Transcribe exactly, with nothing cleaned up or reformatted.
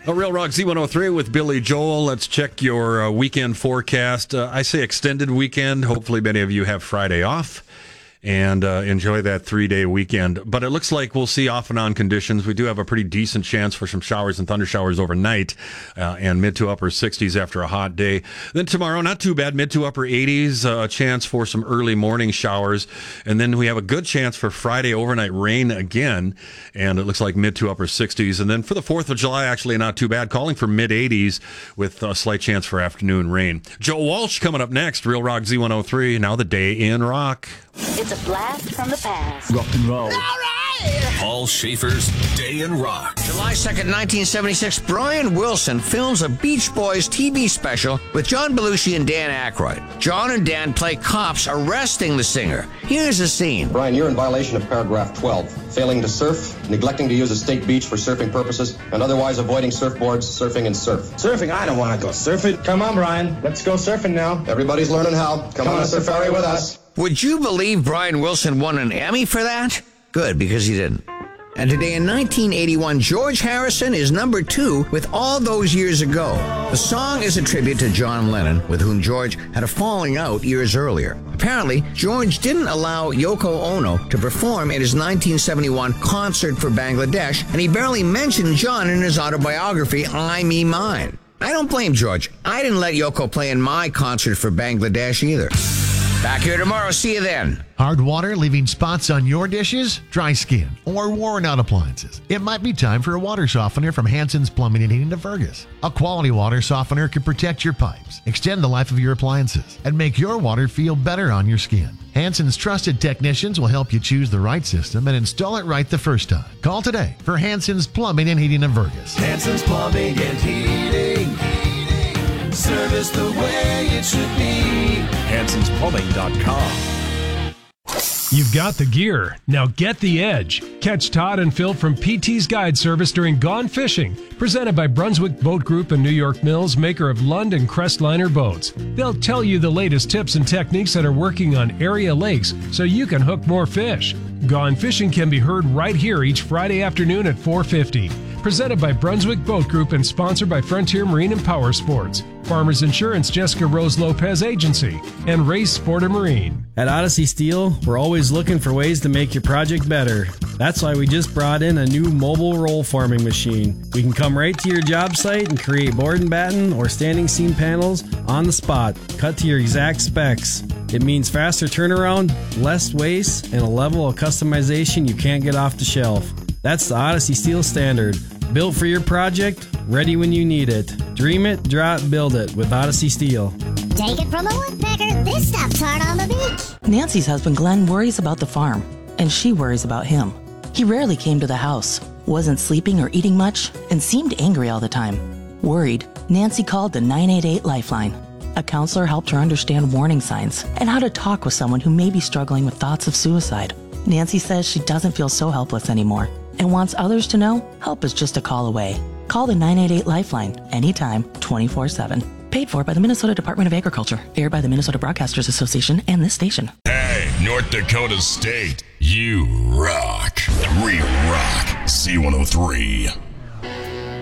A Real Rock Z one oh three with Billy Joel. Let's check your uh, weekend forecast. Uh, I say extended weekend. Hopefully many of you have Friday off and uh, enjoy that three-day weekend. But it looks like we'll see off and on conditions. We do have a pretty decent chance for some showers and thunder showers overnight uh, and mid to upper sixties after a hot day. Then tomorrow, not too bad, mid to upper eighties, uh, a chance for some early morning showers. And then we have a good chance for Friday overnight rain again, and it looks like mid to upper sixties. And then for the fourth of July, actually not too bad, calling for mid eighties with a slight chance for afternoon rain. Joe Walsh coming up next, Real Rock Z one oh three, now the day in rock. It's a blast from the past. Rock and roll. All right! Paul Schaefer's Day in Rock. July second, nineteen seventy-six, Brian Wilson films a Beach Boys T V special with John Belushi and Dan Aykroyd. John and Dan play cops arresting the singer. Here's the scene. Brian, you're in violation of paragraph twelve. Failing to surf, neglecting to use a state beach for surfing purposes, and otherwise avoiding surfboards, surfing, and surf. Surfing? I don't want to go surfing. Come on, Brian. Let's go surfing now. Everybody's learning how. Come, Come on, on a safari with us. Would you believe Brian Wilson won an Emmy for that? Good, because he didn't. And today in nineteen eighty-one, George Harrison is number two with All Those Years Ago. The song is a tribute to John Lennon, with whom George had a falling out years earlier. Apparently, George didn't allow Yoko Ono to perform in his nineteen seventy-one concert for Bangladesh, and he barely mentioned John in his autobiography, I Me Mine. I don't blame George. I didn't let Yoko play in my concert for Bangladesh either. Back here tomorrow. See you then. Hard water leaving spots on your dishes, dry skin, or worn out appliances. It might be time for a water softener from Hansen's Plumbing and Heating of Fergus. A quality water softener can protect your pipes, extend the life of your appliances, and make your water feel better on your skin. Hansen's trusted technicians will help you choose the right system and install it right the first time. Call today for Hansen's Plumbing and Heating of Fergus. Hansen's Plumbing and Heating. Service the way it should be. Hansons Plumbing dot com. You've got the gear. Now get the edge. Catch Todd and Phil from P T's Guide Service during Gone Fishing, presented by Brunswick Boat Group and New York Mills, maker of Lund and Crestliner boats. They'll tell you the latest tips and techniques that are working on area lakes so you can hook more fish. Gone Fishing can be heard right here each Friday afternoon at four fifty. Presented by Brunswick Boat Group and sponsored by Frontier Marine and Power Sports, Farmers Insurance, Jessica Rose Lopez Agency, and Race Sport and Marine. At Odyssey Steel, we're always looking for ways to make your project better. That's why we just brought in a new mobile roll forming machine. We can come right to your job site and create board and batten or standing seam panels on the spot, cut to your exact specs. It means faster turnaround, less waste, and a level of customization you can't get off the shelf. That's the Odyssey Steel standard. Built for your project, ready when you need it. Dream it, draw it, build it with Odyssey Steel. Take it from a woodpecker, this stuff's hard on the beach. Nancy's husband Glenn worries about the farm, and she worries about him. He rarely came to the house, wasn't sleeping or eating much, and seemed angry all the time. Worried, Nancy called the nine eight eight Lifeline. A counselor helped her understand warning signs and how to talk with someone who may be struggling with thoughts of suicide. Nancy says she doesn't feel so helpless anymore and wants others to know help is just a call away. Call the nine eight eight Lifeline anytime, twenty-four seven. Paid for by the Minnesota Department of Agriculture. Aired by the Minnesota Broadcasters Association and this station. Hey, North Dakota State, you rock. Real Rock Z one oh three.